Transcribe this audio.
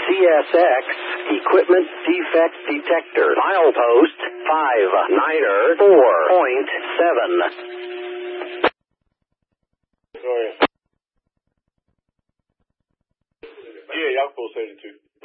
CSX Equipment Defect Detector. Milepost 594.7. Yeah, y'all full 72.